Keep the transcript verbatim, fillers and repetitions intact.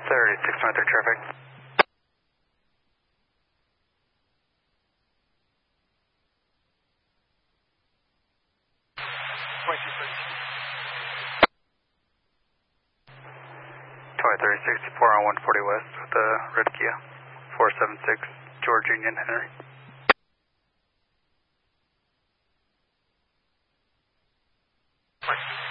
thirty-six twenty-three traffic. twenty-three sixty-four on one forty West with the red Kia. four seven six George Union Henry. Right.